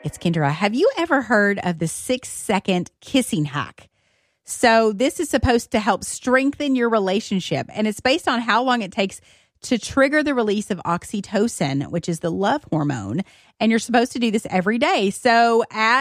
It's Kendra. Have you ever heard of the 6-second kissing hack? So this is supposed to help strengthen your relationship, and it's based on how long it takes to trigger the release of oxytocin, which is the love hormone. And you're supposed to do this every day. So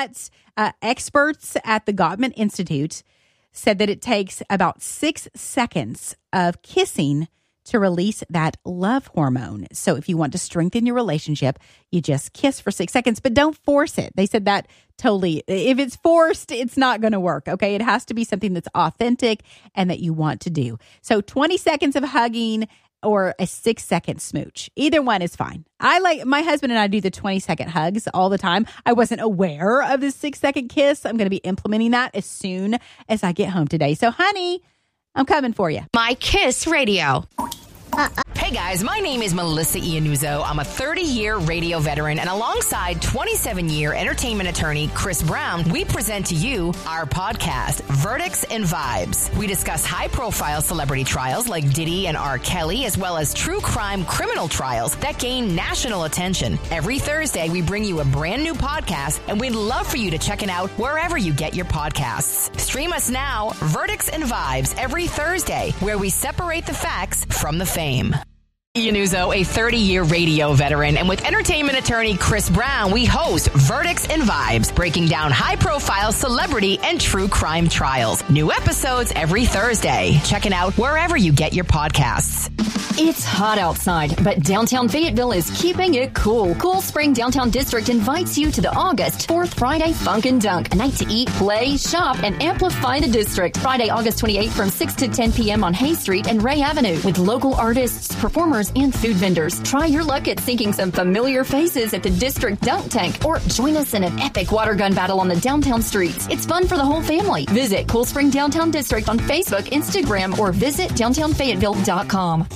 experts at the Gottman Institute said that it takes about 6 seconds of kissing to release that love hormone. So if you want to strengthen your relationship, you just kiss for 6 seconds, but don't force it. They said that totally, if it's forced, it's not going to work. Okay. It has to be something that's authentic and that you want to do. So 20 seconds of hugging or a 6-second smooch. Either one is fine. My husband and I do the 20-second hugs all the time. I wasn't aware of the 6-second kiss. I'm going to be implementing that as soon as I get home today. So honey, I'm coming for you. My Kiss Radio. Hey guys, my name is Melissa Iannuzzo. I'm a 30-year radio veteran, and alongside 27-year entertainment attorney Chris Brown, we present to you our podcast, Verdicts and Vibes. We discuss high-profile celebrity trials like Diddy and R. Kelly, as well as true crime criminal trials that gain national attention. Every Thursday, we bring you a brand new podcast, and we'd love for you to check it out wherever you get your podcasts. Stream us now, Verdicts and Vibes, every Thursday, where we separate the facts from the fame. Iannuzzo, a 30-year radio veteran, and with entertainment attorney Chris Brown, we host Verdicts and Vibes, breaking down high-profile celebrity and true crime trials. New episodes every Thursday. Check it out wherever you get your podcasts. It's hot outside, but downtown Fayetteville is keeping it cool. Cool Spring Downtown District invites you to the August 4th Friday Funk and Dunk, a night to eat, play, shop, and amplify the district. Friday, August 28th from 6 to 10 p.m. on Hay Street and Ray Avenue with local artists, performers, and food vendors. Try your luck at sinking some familiar faces at the District Dunk Tank, or join us in an epic water gun battle on the downtown streets. It's fun for the whole family. Visit Cool Spring Downtown District on Facebook, Instagram, or visit downtownfayetteville.com.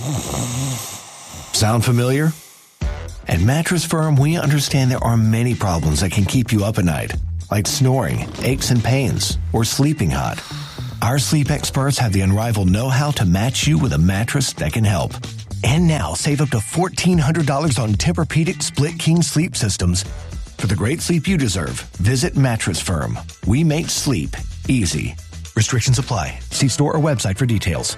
Sound familiar? At Mattress Firm, we understand there are many problems that can keep you up at night, like snoring, aches and pains, or sleeping hot. Our sleep experts have the unrivaled know-how to match you with a mattress that can help. And now, save up to $1,400 on Tempur-Pedic Split King sleep systems. For the great sleep you deserve, visit Mattress Firm. We make sleep easy. Restrictions apply. See store or website for details.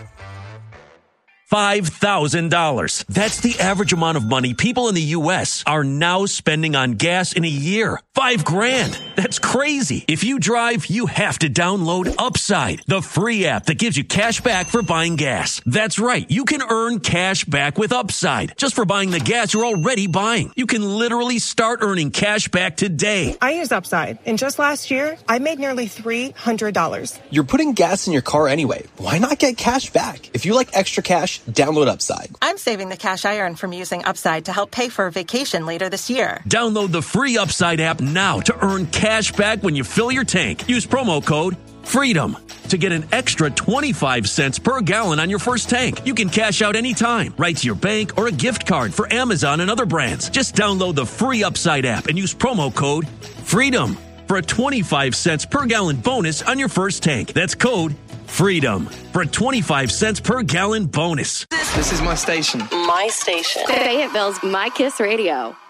$5,000. That's the average amount of money people in the U.S. are now spending on gas in a year. $5,000. That's crazy. If you drive, you have to download Upside, the free app that gives you cash back for buying gas. That's right. You can earn cash back with Upside just for buying the gas you're already buying. You can literally start earning cash back today. I use Upside, and just last year, I made nearly $300. You're putting gas in your car anyway. Why not get cash back? If you like extra cash, download Upside. I'm saving the cash I earn from using Upside to help pay for a vacation later this year. Download the free Upside app now to earn cash back when you fill your tank. Use promo code FREEDOM to get an extra 25 cents per gallon on your first tank. You can cash out anytime, right to your bank or a gift card for Amazon and other brands. Just download the free Upside app and use promo code FREEDOM for a 25 cents per gallon bonus on your first tank. That's code FREEDOM for a 25 cents per gallon bonus. This is my station. My station. Fayetteville's My Kiss Radio.